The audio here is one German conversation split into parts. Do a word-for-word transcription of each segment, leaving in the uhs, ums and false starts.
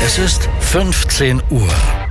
Es ist fünfzehn Uhr.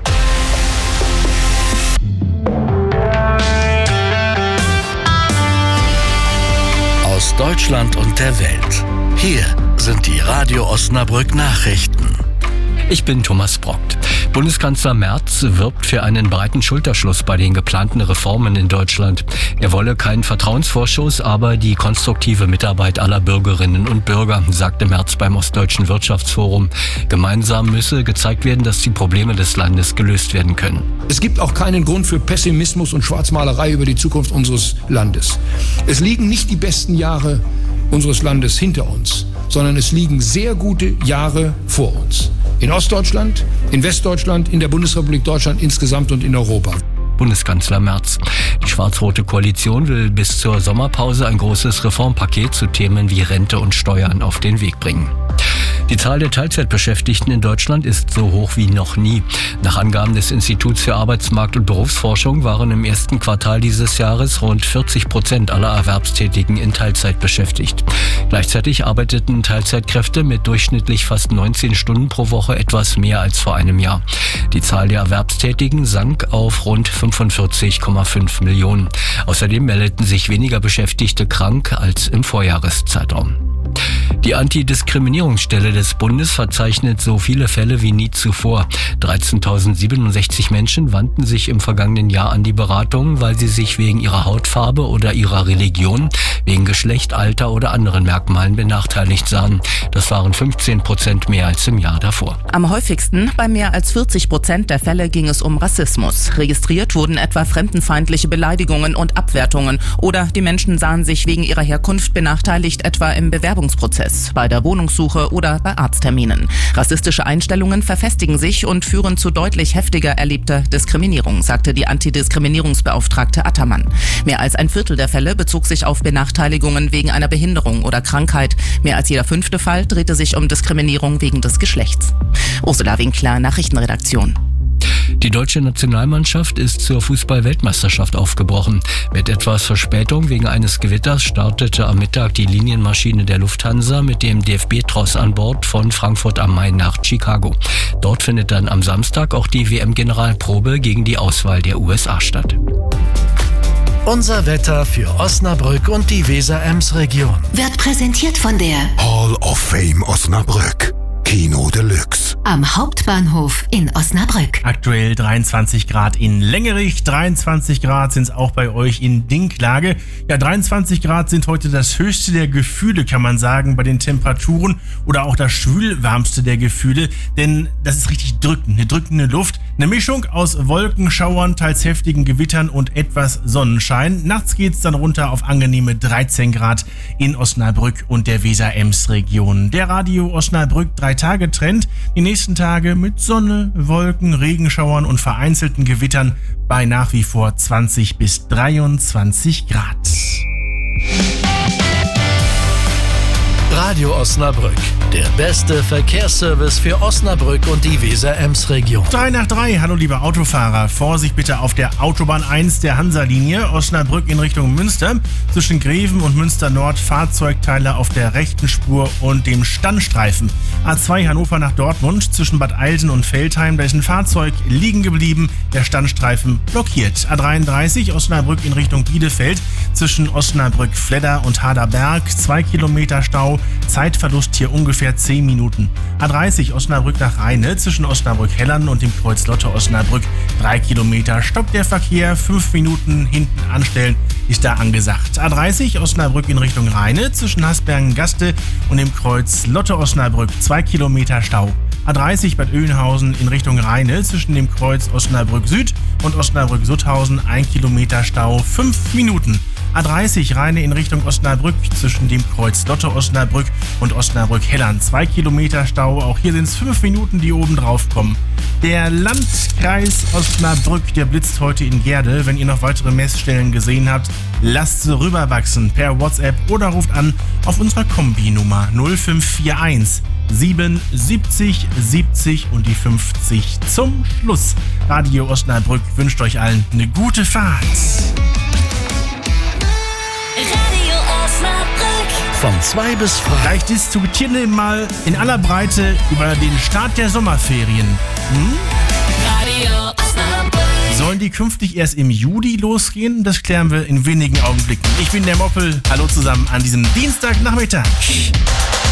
Aus Deutschland und der Welt. Hier sind die Radio Osnabrück Nachrichten. Ich bin Thomas Brockt. Bundeskanzler Merz wirbt für einen breiten Schulterschluss bei den geplanten Reformen in Deutschland. Er wolle keinen Vertrauensvorschuss, aber die konstruktive Mitarbeit aller Bürgerinnen und Bürger, sagte Merz beim Ostdeutschen Wirtschaftsforum. Gemeinsam müsse gezeigt werden, dass die Probleme des Landes gelöst werden können. Es gibt auch keinen Grund für Pessimismus und Schwarzmalerei über die Zukunft unseres Landes. Es liegen nicht die besten Jahre unseres Landes hinter uns, sondern es liegen sehr gute Jahre vor uns. In Ostdeutschland, in Westdeutschland, in der Bundesrepublik Deutschland insgesamt und in Europa. Bundeskanzler Merz. Die schwarz-rote Koalition will bis zur Sommerpause ein großes Reformpaket zu Themen wie Rente und Steuern auf den Weg bringen. Die Zahl der Teilzeitbeschäftigten in Deutschland ist so hoch wie noch nie. Nach Angaben des Instituts für Arbeitsmarkt- und Berufsforschung waren im ersten Quartal dieses Jahres rund vierzig Prozent aller Erwerbstätigen in Teilzeit beschäftigt. Gleichzeitig arbeiteten Teilzeitkräfte mit durchschnittlich fast neunzehn Stunden pro Woche etwas mehr als vor einem Jahr. Die Zahl der Erwerbstätigen sank auf rund fünfundvierzig Komma fünf Millionen. Außerdem meldeten sich weniger Beschäftigte krank als im Vorjahreszeitraum. Die Antidiskriminierungsstelle des Bundes verzeichnet so viele Fälle wie nie zuvor. dreizehntausendsiebenundsechzig Menschen wandten sich im vergangenen Jahr an die Beratung, weil sie sich wegen ihrer Hautfarbe oder ihrer Religion, wegen Geschlecht, Alter oder anderen Merkmalen benachteiligt sahen. Das waren fünfzehn Prozent mehr als im Jahr davor. Am häufigsten, bei mehr als vierzig Prozent der Fälle, ging es um Rassismus. Registriert wurden etwa fremdenfeindliche Beleidigungen und Abwertungen oder die Menschen sahen sich wegen ihrer Herkunft benachteiligt, etwa im Bewerbungsprozess, bei der Wohnungssuche oder bei Arztterminen. Rassistische Einstellungen verfestigen sich und führen zu deutlich heftiger erlebter Diskriminierung, sagte die Antidiskriminierungsbeauftragte Attermann. Mehr als ein Viertel der Fälle bezog sich auf Benachteiligungen wegen einer Behinderung oder Krankheit. Mehr als jeder fünfte Fall drehte sich um Diskriminierung wegen des Geschlechts. Ursula Winkler, Nachrichtenredaktion. Die deutsche Nationalmannschaft ist zur Fußball-Weltmeisterschaft aufgebrochen. Mit etwas Verspätung wegen eines Gewitters startete am Mittag die Linienmaschine der Lufthansa mit dem D F B-Tross an Bord von Frankfurt am Main nach Chicago. Dort findet dann am Samstag auch die W M-Generalprobe gegen die Auswahl der U S A statt. Unser Wetter für Osnabrück und die Weser-Ems-Region Wird präsentiert von der Hall of Fame Osnabrück. Kino Deluxe. Am Hauptbahnhof in Osnabrück. Aktuell dreiundzwanzig Grad in Längerich, dreiundzwanzig Grad sind es auch bei euch in Dinklage. Ja, dreiundzwanzig Grad sind heute das höchste der Gefühle, kann man sagen, bei den Temperaturen oder auch das schwülwärmste der Gefühle, denn das ist richtig drückend, eine drückende Luft, eine Mischung aus Wolkenschauern, teils heftigen Gewittern und etwas Sonnenschein. Nachts geht es dann runter auf angenehme dreizehn Grad in Osnabrück und der Weser-Ems-Region. Der Radio Osnabrück drei Tage Trend, die nächsten Tage mit Sonne, Wolken, Regenschauern und vereinzelten Gewittern bei nach wie vor zwanzig bis dreiundzwanzig Grad. Radio Osnabrück, der beste Verkehrsservice für Osnabrück und die Weser-Ems-Region. drei nach drei, hallo liebe Autofahrer, Vorsicht bitte auf der Autobahn eins der Hansa-Linie, Osnabrück in Richtung Münster. Zwischen Greven und Münster Nord Fahrzeugteile auf der rechten Spur und dem Standstreifen. A zwei Hannover nach Dortmund, zwischen Bad Eilsen und Veltheim, da ist ein Fahrzeug liegen geblieben, der Standstreifen blockiert. A dreiunddreißig Osnabrück in Richtung Bielefeld, zwischen Osnabrück-Fledder und Haderberg, zwei Kilometer Stau, Zeitverlust hier ungefähr zehn Minuten. A dreißig Osnabrück nach Rheine, zwischen Osnabrück-Hellern und dem Kreuz Lotte Osnabrück, drei Kilometer, stoppt der Verkehr, fünf Minuten hinten anstellen, ist da angesagt. A dreißig Osnabrück in Richtung Rheine, zwischen Hasbergen-Gaste und dem Kreuz Lotte Osnabrück, zwei Kilometer Stau. A dreißig Bad Oeynhausen in Richtung Rheine, zwischen dem Kreuz Osnabrück Süd und Osnabrück Sutthausen, ein Kilometer Stau, fünf Minuten. A dreißig Rheine in Richtung Osnabrück, zwischen dem Kreuz Lotte Osnabrück und Osnabrück-Hellern, zwei Kilometer Stau, auch hier sind es fünf Minuten, die oben drauf kommen. Der Landkreis Osnabrück, der blitzt heute in Gerde. Wenn ihr noch weitere Messstellen gesehen habt, lasst sie rüberwachsen per WhatsApp oder ruft an auf unserer Kombi-Nummer null fünf vier eins siebenundsiebzig siebzig und die fünfzig zum Schluss. Radio Osnabrück wünscht euch allen eine gute Fahrt. Radio Osnabrück. von zwei bis frei. Gleich diskutieren wir mal in aller Breite über den Start der Sommerferien. Hm? Radio Osnabrück. Sollen die künftig erst im Juli losgehen? Das klären wir in wenigen Augenblicken. Ich bin der Moppel. Hallo zusammen an diesem Dienstagnachmittag.